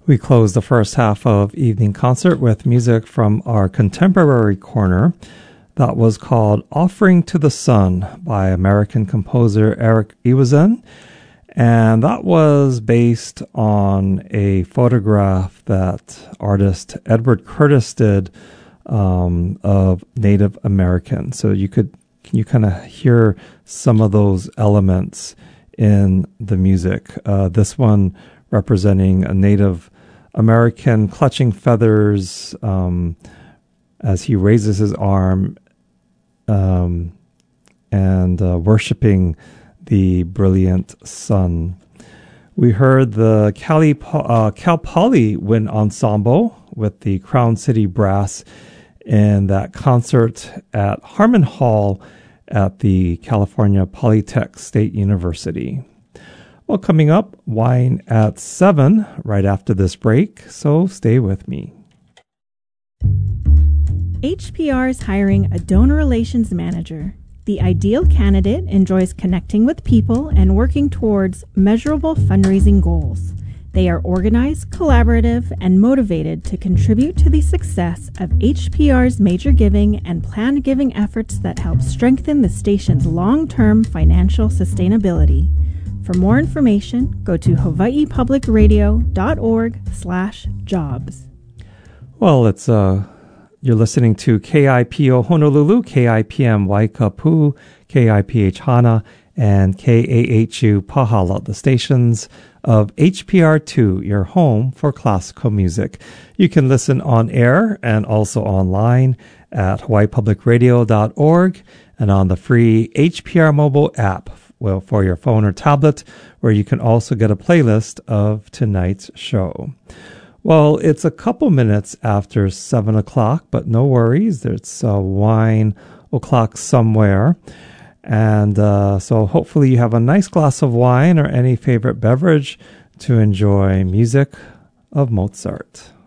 We closed the first half of Evening Concert with music from our contemporary corner that was called Offering to the Sun by American composer Eric Ewazen. And that was based on a photograph that artist Edward Curtis did of Native Americans. So can you kind of hear some of those elements in the music? This one representing a Native American clutching feathers as he raises his arm and worshiping the brilliant sun. We heard the Cal Poly Wind Ensemble with the Crown City Brass in that concert at Harmon Hall at the California Polytech State University. Well, coming up, wine at 7 right after this break, so stay with me. HPR is hiring a donor relations manager. The ideal candidate enjoys connecting with people and working towards measurable fundraising goals. They are organized, collaborative, and motivated to contribute to the success of HPR's major giving and planned giving efforts that help strengthen the station's long-term financial sustainability. For more information, go to hawaiipublicradio.org/jobs. Well, you're listening to KIPO Honolulu, KIPM Waikapu, KIPH Hana, and KAHU Pahala, the stations of HPR2, your home for classical music. You can listen on air and also online at hawaiipublicradio.org and on the free HPR mobile app for your phone or tablet, where you can also get a playlist of tonight's show. Well, it's a couple minutes after 7 o'clock, but no worries. There's wine o'clock somewhere. And so hopefully you have a nice glass of wine or any favorite beverage to enjoy music of Mozart.